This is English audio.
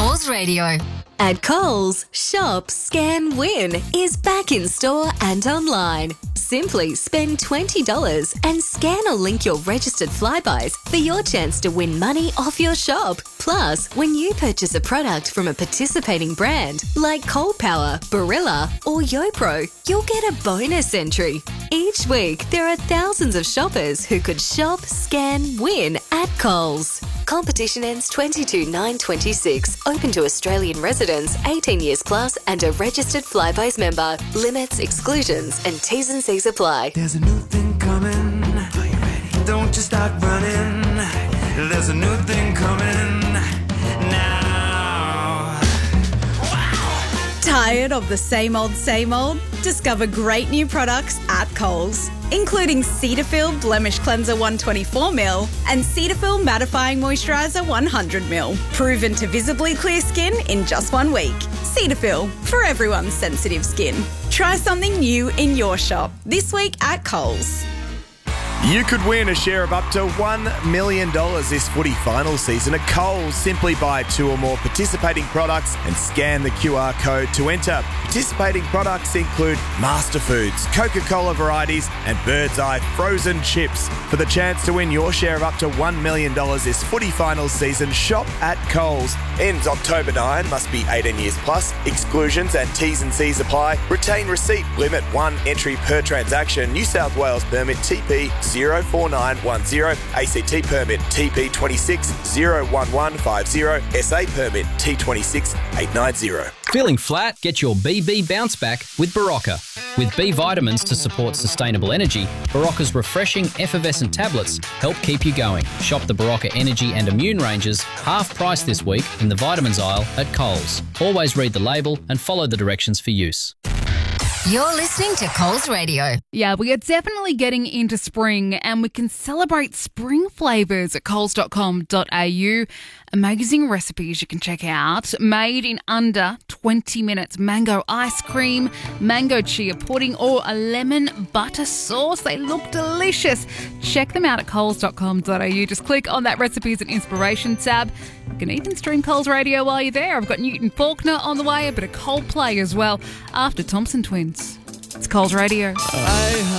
Coles Radio. At Coles, Shop, Scan, Win is back in store and online. Simply spend $20 and scan or link your registered Flybuys for your chance to win money off your shop. Plus, when you purchase a product from a participating brand like Cold Power, Barilla or YoPro, you'll get a bonus entry. Each week, there are thousands of shoppers who could shop, scan, win at Coles. Competition ends 22/9/26. Open to Australian residents 18 years plus and a registered Flybuys member. Limits, exclusions and T's and C's apply. There's a new thing coming. Are you ready? Don't just start running. There's a new thing coming now. Wow. Tired of the same old, same old? Discover great new products at Coles, including Cetaphil Blemish Cleanser 124ml and Cetaphil Mattifying Moisturiser 100ml. Proven to visibly clear skin in just 1 week. Cetaphil, for everyone's sensitive skin. Try something new in your shop this week at Coles. You could win a share of up to $1 million this footy final season at Coles. Simply buy 2 or more participating products and scan the QR code to enter. Participating products include Master Foods, Coca-Cola varieties and Bird's Eye frozen chips. For the chance to win your share of up to $1 million this footy final season, shop at Coles. Ends October 9, must be 18 years plus. Exclusions and T's and C's apply. Retain receipt, limit 1 entry per transaction. New South Wales permit TP 04910, ACT permit TP 26 01150, SA permit T26 890. Feeling flat? Get your BB bounce back with Barocca. With B vitamins to support sustainable energy, Barocca's refreshing effervescent tablets help keep you going. Shop the Barocca Energy and Immune ranges half price this week in the vitamins aisle at Coles. Always read the label and follow the directions for use. You're listening to Coles Radio. Yeah, we are definitely getting into spring and we can celebrate spring flavours at coles.com.au. Amazing recipes you can check out. Made in under 20 minutes. Mango ice cream, mango chia pudding or a lemon butter sauce. They look delicious. Check them out at coles.com.au. Just click on that recipes and inspiration tab. You can even stream Coles Radio while you're there. I've got Newton Faulkner on the way, a bit of Coldplay as well after Thompson Twins. It's Coles Radio.